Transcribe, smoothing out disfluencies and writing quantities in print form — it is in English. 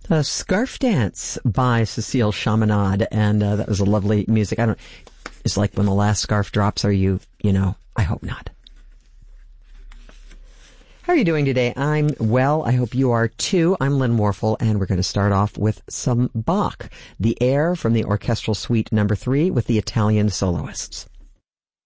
Scarf Dance by Cecile Chaminade, and that was a lovely music. It's like when the last scarf drops, are you know, I hope not. How are you doing today? I'm well. I hope you are too. I'm Lynn Warfel, and we're going to start off with some Bach, the air from the Orchestral Suite No. 3 with the Italian soloists.